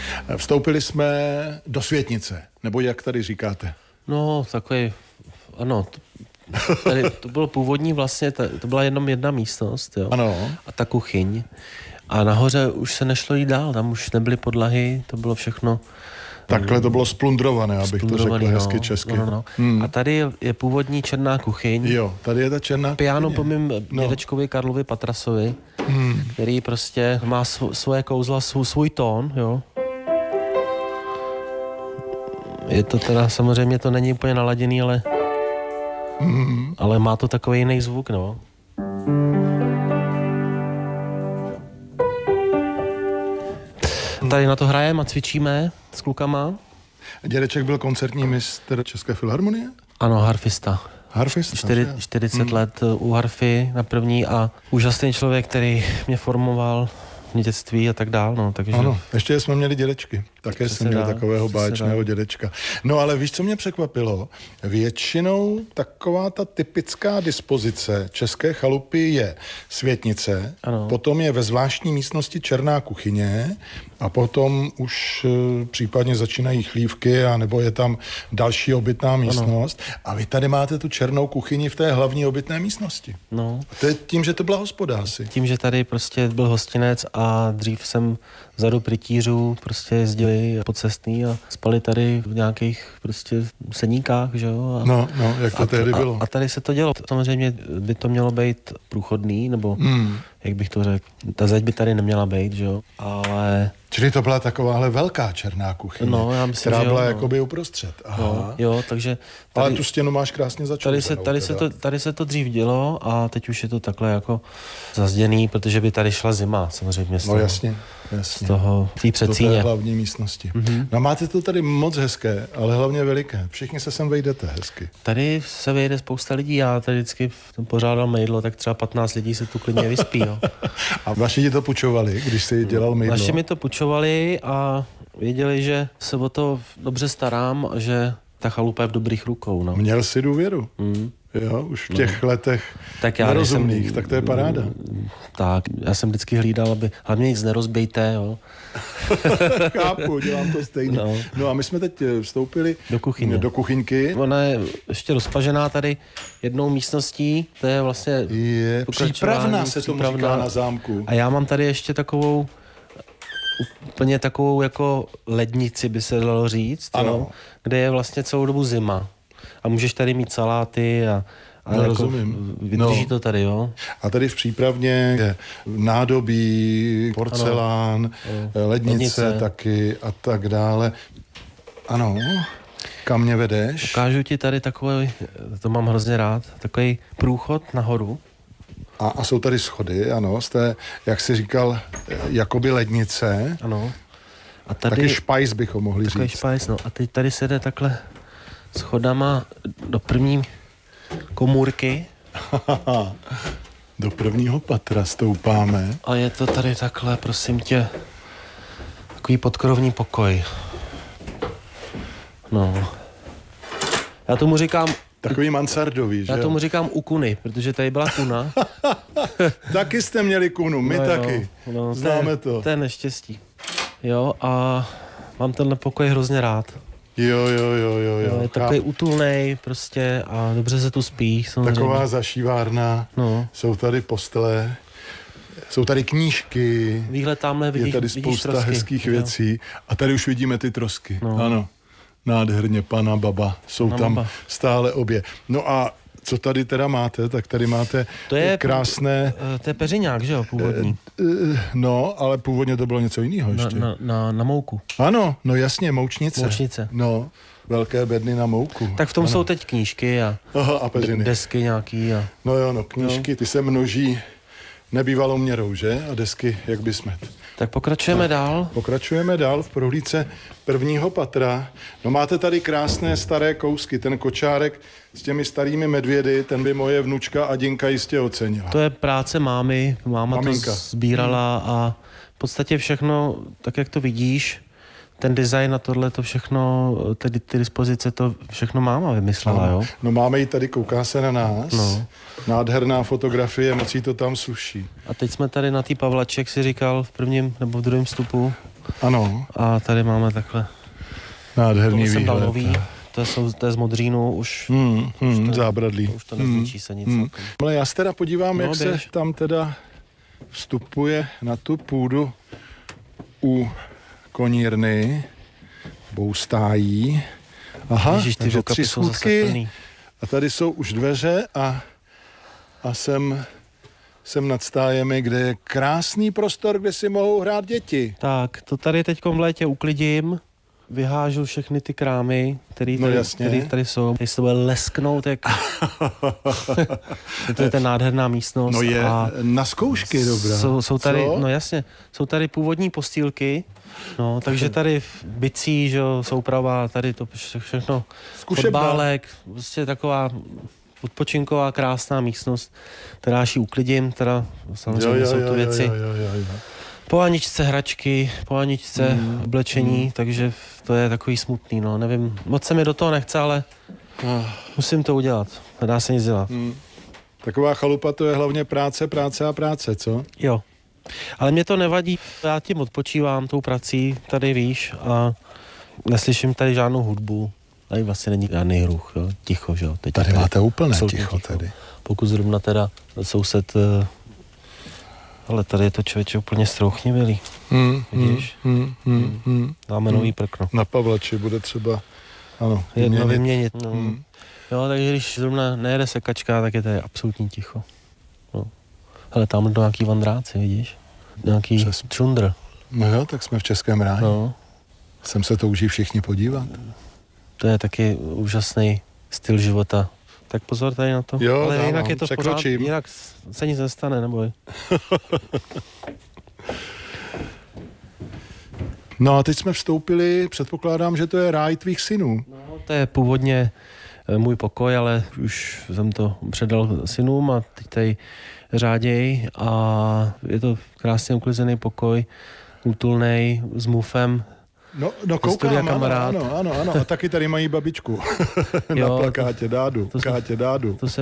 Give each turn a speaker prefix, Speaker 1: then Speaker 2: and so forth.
Speaker 1: Vstoupili jsme do Světnice, nebo jak tady říkáte?
Speaker 2: No, takový, ano, tady to bylo původní vlastně, to byla jenom jedna místnost, jo.
Speaker 1: Ano.
Speaker 2: A ta kuchyň. A nahoře už se nešlo jít dál, tam už nebyly podlahy, to bylo všechno...
Speaker 1: Takhle to bylo splundrované, abych to řekl hezky česky.
Speaker 2: No. A tady je původní černá kuchyň.
Speaker 1: Jo, tady je ta černá
Speaker 2: Piano
Speaker 1: kuchyně.
Speaker 2: po mým dědečkovi Karlovi Patrasovi, který prostě má svoje kouzla, svůj tón, jo. Je to teda, samozřejmě to není úplně naladěný, ale má to takový jiný zvuk, no. Tady na to hrajeme a cvičíme s klukama.
Speaker 1: Dědeček byl koncertní mistr České filharmonie?
Speaker 2: Ano, harfista.
Speaker 1: Harfista?
Speaker 2: 40 let u harfy na první a úžasný člověk, který mě formoval v dětství a tak dál, no, takže...
Speaker 1: Ano, ještě jsme měli dědečky. Také jsem měl takového báječného dědečka. No ale víš, co mě překvapilo? Většinou taková ta typická dispozice české chalupy je Světnice, potom je ve zvláštní místnosti černá kuchyně a potom už případně začínají chlívky a nebo je tam další obytná místnost. A vy tady máte tu černou kuchyni v té hlavní obytné místnosti.
Speaker 2: No.
Speaker 1: A to je tím, že to byla hospoda asi.
Speaker 2: Tím, že tady prostě byl hostinec a dřív jsem vzadu rytířů prostě jezdili pocestný a spali tady v nějakých prostě seníkách, že jo.
Speaker 1: No, jak to tehdy bylo.
Speaker 2: A tady se to dělo. Samozřejmě by to mělo být průchodný, nebo jak bych to řekl, ta zeď by tady neměla být, že jo, ale...
Speaker 1: Čili to byla takováhle velká černá kuchyně,
Speaker 2: no, já myslím,
Speaker 1: která byla
Speaker 2: jo,
Speaker 1: jakoby uprostřed. Aha.
Speaker 2: No, jo, takže...
Speaker 1: Tady, ale tu stěnu máš krásně začoupenou.
Speaker 2: Tady se to dřív dělo a teď už je to takhle jako zazděný, protože by tady šla zima, samozřejmě.
Speaker 1: No jasně.
Speaker 2: Z toho, té předsíně.
Speaker 1: Do té hlavní místnosti. No máte to tady moc hezké, ale hlavně veliké. Všichni se sem vejdete hezky.
Speaker 2: Tady se vejde spousta lidí, já tady vždycky pořádal mejdlo, tak třeba 15 lidí se tu klidně vyspí, jo.
Speaker 1: A vaši ti to pučovali, když jsi dělal mejdlo?
Speaker 2: Naši mi to pučovali a věděli, že se o to dobře starám a že ta chalupa je v dobrých rukou, no.
Speaker 1: Měl jsi důvěru? Jo, už v těch letech tak nerozumných, tak to je paráda.
Speaker 2: Tak, já jsem vždycky hlídal, aby hlavně nic nerozbejte, jo.
Speaker 1: Chápu, dělám to stejně. No a my jsme teď vstoupili do kuchyňky.
Speaker 2: Ona je ještě rozpažená tady jednou místností, to je vlastně...
Speaker 1: Je přípravná, se tomu říká na zámku.
Speaker 2: A já mám tady ještě takovou, úplně takovou jako lednici, by se dalo říct, jo, kde je vlastně celou dobu zima. A můžeš tady mít saláty a jako
Speaker 1: rozumím.
Speaker 2: Vydrží to tady, jo.
Speaker 1: A tady v přípravně je nádobí, porcelán, lednice taky a tak dále. Ano, kam mě vedeš?
Speaker 2: Ukážu ti tady takový, to mám hrozně rád, takový průchod nahoru.
Speaker 1: A jsou tady schody, ano, z té, jak jsi říkal, jakoby lednice.
Speaker 2: Ano. A tady,
Speaker 1: taky špajs bychom mohli říct.
Speaker 2: Takový špajs, no. A teď tady se jde takhle schodama do první komůrky.
Speaker 1: Do prvního patra stoupáme.
Speaker 2: A je to tady takhle, prosím tě, takový podkrovní pokoj. No. Já tomu říkám...
Speaker 1: Takový mansardový, že
Speaker 2: já tomu říkám u kuny, protože tady byla kuna.
Speaker 1: Taky jste měli kunu, my taky.
Speaker 2: No,
Speaker 1: známe to.
Speaker 2: To je neštěstí. Jo, a mám tenhle pokoj hrozně rád.
Speaker 1: Jo.
Speaker 2: No, je takový útulnej prostě a dobře se tu spí. Samozřejmě.
Speaker 1: Taková zašívárna, jsou tady postele, jsou tady knížky,
Speaker 2: výhled tamhle vidíš,
Speaker 1: je tady spousta
Speaker 2: trosky.
Speaker 1: Hezkých věcí a tady už vidíme ty trosky. Ano, nádherně, pana, baba, jsou tam
Speaker 2: baba.
Speaker 1: Stále obě. No a co tady teda máte, tak tady máte
Speaker 2: to je
Speaker 1: krásné...
Speaker 2: To je peřiňák, že jo, původní?
Speaker 1: No, ale původně to bylo něco jiného ještě.
Speaker 2: Na mouku.
Speaker 1: Ano, no jasně, moučnice.
Speaker 2: Moučnice.
Speaker 1: No, velké bedny na mouku.
Speaker 2: Tak v tom jsou teď knížky a
Speaker 1: peřiny.
Speaker 2: Desky nějaký.
Speaker 1: No jo, knížky, ty se množí nebývalou měrou, že? A desky, jak by smet.
Speaker 2: Tak pokračujeme dál.
Speaker 1: Pokračujeme dál v prohlídce prvního patra. No máte tady krásné staré kousky. Ten kočárek s těmi starými medvědy, ten by moje vnučka Adinka jistě ocenila.
Speaker 2: To je práce mámy. Maminka to sbírala a v podstatě všechno, tak jak to vidíš, ten design a tohle, to všechno, ty dispozice, to všechno máma vymyslela, jo?
Speaker 1: No máme ji tady, kouká se na nás. No. Nádherná fotografie, moc jí to tam suší.
Speaker 2: A teď jsme tady na té Pavlaček, si říkal, v prvním nebo v druhém vstupu.
Speaker 1: Ano,
Speaker 2: A tady máme takhle.
Speaker 1: nádherný
Speaker 2: To jsem dal
Speaker 1: výhled.
Speaker 2: nový. To je z modřínu, už
Speaker 1: Zábradlí.
Speaker 2: už to nezničí se nic.
Speaker 1: Ale já se teda podívám,
Speaker 2: No,
Speaker 1: jak se
Speaker 2: běž.
Speaker 1: tam teda vstupuje na tu půdu u konírny, boustájí. Aha,
Speaker 2: Ježiš, ty
Speaker 1: takže
Speaker 2: okapy
Speaker 1: 3
Speaker 2: jsou zase
Speaker 1: schůdky
Speaker 2: plný.
Speaker 1: a tady jsou už dveře a jsem nad stájemi, kde je krásný prostor, kde si mohou hrát děti.
Speaker 2: Tak, to tady teď v létě uklidím, vyhážu všechny ty krámy, které
Speaker 1: No
Speaker 2: tady,
Speaker 1: jasně.
Speaker 2: který tady jsou. Teď se to bude lesknout, jak... to je ta nádherná místnost.
Speaker 1: No je
Speaker 2: a
Speaker 1: na zkoušky dobrá.
Speaker 2: jsou tady,
Speaker 1: Co?
Speaker 2: no jasně, jsou tady původní postýlky, no, takže tady bicí, že jo, souprava, tady to všechno,
Speaker 1: Zkušebna.
Speaker 2: fotbálek, prostě taková odpočinková krásná místnost, která až ji uklidím, teda samozřejmě jsou to věci.
Speaker 1: Jo.
Speaker 2: Po Aničce hračky, po Aničce oblečení, takže to je takový smutný, no, nevím, moc se mi do toho nechce, ale musím to udělat, nedá se nic dělat.
Speaker 1: Taková chalupa to je hlavně práce, co?
Speaker 2: Jo, ale mě to nevadí, já tím odpočívám tou prací, tady víš, a neslyším tady žádnou hudbu, tady vlastně není žádný hruch, jo, ticho, že jo. Teď
Speaker 1: Tady máte úplné
Speaker 2: absolutně
Speaker 1: ticho tady.
Speaker 2: Pokud zrovna teda soused, ale tady je to člověče úplně strouchnivělý, vidíš, dáme nový prkno.
Speaker 1: Na Pavlači bude třeba, ano,
Speaker 2: Jedno vyměnit. No. Jo, takže když zrovna nejede sekačka, tak je tady absolutní ticho. No. Hele, tam do nějaký vandráci, vidíš? Nějaký čundr.
Speaker 1: No jo, tak jsme v Českém ráji.
Speaker 2: No.
Speaker 1: Sem se touží všichni podívat.
Speaker 2: To je taky úžasný styl života. Tak pozor tady na to.
Speaker 1: Jo,
Speaker 2: ale
Speaker 1: dávám,
Speaker 2: jinak je to v pořádku,
Speaker 1: překročím.
Speaker 2: jinak se nic nestane, neboj.
Speaker 1: No a teď jsme vstoupili, předpokládám, že to je ráj tvých synů.
Speaker 2: No, to je původně můj pokoj, ale už jsem to předal synům a teď tady řáděj a je to krásně uklizený pokoj, útulnej, s mufem.
Speaker 1: No
Speaker 2: Studia
Speaker 1: koukám,
Speaker 2: Kamarád.
Speaker 1: ano. A taky tady mají babičku na
Speaker 2: Jo,
Speaker 1: plakátě Dádu.
Speaker 2: to se-
Speaker 1: Kátě Dádu.
Speaker 2: To se